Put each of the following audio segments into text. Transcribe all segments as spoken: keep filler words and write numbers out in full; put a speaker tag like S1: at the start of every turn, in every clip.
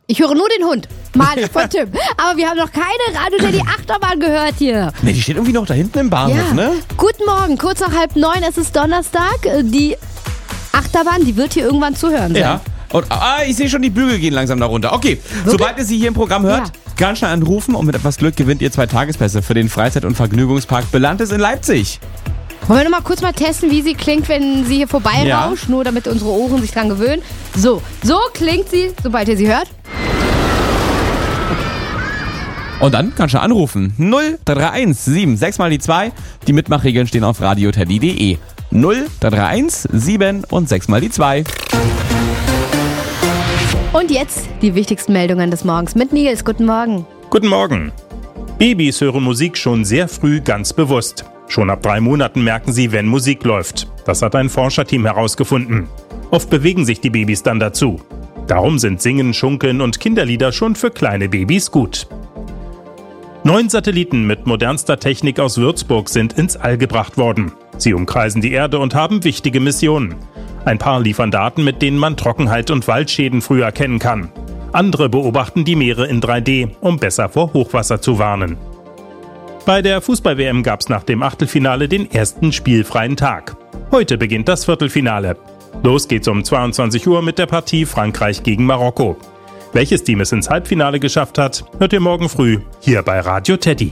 S1: Ich höre nur den Hund. Mann, von Tim. Aber wir haben noch keine Radio Teddy Achterbahn gehört hier.
S2: Ne, die steht irgendwie noch da hinten im Bahnhof,
S1: Ja.
S2: ne?
S1: Guten Morgen, kurz nach halb neun, es ist Donnerstag. Die Achterbahn, die wird hier irgendwann zu hören sein.
S2: Ja. Und ah, ich sehe schon, die Bügel gehen langsam da runter. Okay,
S1: Wirklich?
S2: sobald ihr sie hier im Programm hört,
S1: Ja.
S2: ganz schnell anrufen und mit etwas Glück gewinnt ihr zwei Tagespässe für den Freizeit- und Vergnügungspark Belantes in Leipzig.
S1: Wollen wir noch mal kurz mal testen, wie sie klingt, wenn sie hier vorbeirauscht,
S2: Ja.
S1: nur damit unsere Ohren sich dran gewöhnen. So, so klingt sie, sobald ihr sie hört.
S2: Und dann kannst du anrufen. null drei drei eins sieben sechs mal die zwei. Die Mitmachregeln stehen auf radioteddy punkt de. null drei drei eins sieben und sechs mal die zwei.
S1: Und jetzt die wichtigsten Meldungen des Morgens mit Nils. Guten Morgen.
S3: Guten Morgen. Babys hören Musik schon sehr früh ganz bewusst. Schon ab drei Monaten merken sie, wenn Musik läuft. Das hat ein Forscherteam herausgefunden. Oft bewegen sich die Babys dann dazu. Darum sind Singen, Schunkeln und Kinderlieder schon für kleine Babys gut. Neun Satelliten mit modernster Technik aus Würzburg sind ins All gebracht worden. Sie umkreisen die Erde und haben wichtige Missionen. Ein paar liefern Daten, mit denen man Trockenheit und Waldschäden früh erkennen kann. Andere beobachten die Meere in drei D, um besser vor Hochwasser zu warnen. Bei der Fußball-W M gab es nach dem Achtelfinale den ersten spielfreien Tag. Heute beginnt das Viertelfinale. Los geht's um zweiundzwanzig Uhr mit der Partie Frankreich gegen Marokko. Welches Team es ins Halbfinale geschafft hat, hört ihr morgen früh hier bei Radio Teddy.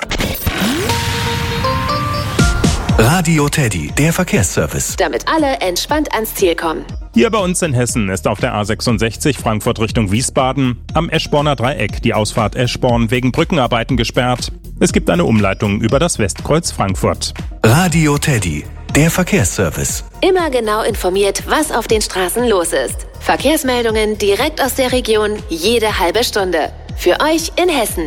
S4: Radio Teddy, der Verkehrsservice.
S5: Damit alle entspannt ans Ziel kommen.
S3: Hier bei uns in Hessen ist auf der A sechsundsechzig Frankfurt Richtung Wiesbaden am Eschborner Dreieck die Ausfahrt Eschborn wegen Brückenarbeiten gesperrt. Es gibt eine Umleitung über das Westkreuz Frankfurt.
S4: Radio Teddy, der Verkehrsservice.
S5: Immer genau informiert, was auf den Straßen los ist. Verkehrsmeldungen direkt aus der Region, jede halbe Stunde. Für euch in Hessen.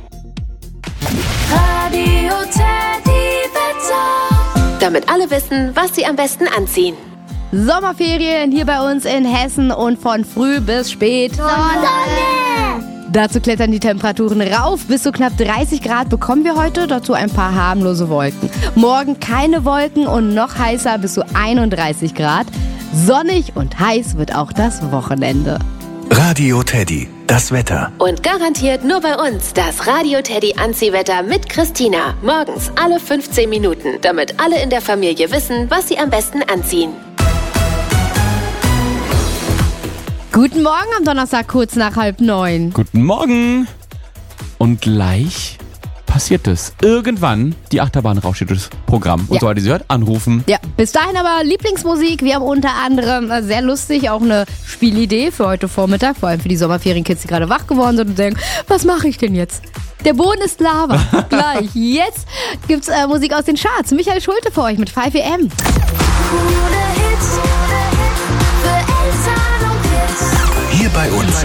S5: Radio Teddy Wetter. Damit alle wissen, was sie am besten anziehen.
S1: Sommerferien hier bei uns in Hessen und von früh bis spät. Sonne! Dazu klettern die Temperaturen rauf. Bis zu knapp dreißig Grad bekommen wir heute. Dazu ein paar harmlose Wolken. Morgen keine Wolken und noch heißer bis zu einunddreißig Grad. Sonnig und heiß wird auch das Wochenende.
S4: Radio Teddy, das Wetter.
S5: Und garantiert nur bei uns das Radio Teddy Anziehwetter mit Christina. Morgens alle fünfzehn Minuten, damit alle in der Familie wissen, was sie am besten anziehen.
S1: Guten Morgen am Donnerstag, kurz nach halb neun.
S2: Guten Morgen. Und gleich passiert es. Irgendwann, die Achterbahn rauscht das Programm. Und
S1: Ja.
S2: sobald ihr sie hört, anrufen.
S1: Ja, bis dahin aber Lieblingsmusik. Wir haben unter anderem äh, sehr lustig auch eine Spielidee für heute Vormittag, vor allem für die Sommerferienkids, die gerade wach geworden sind und denken, was mache ich denn jetzt? Der Boden ist Lava. Gleich. Jetzt gibt's äh, Musik aus den Charts. Michael Schulte für euch mit five a m.
S6: Gute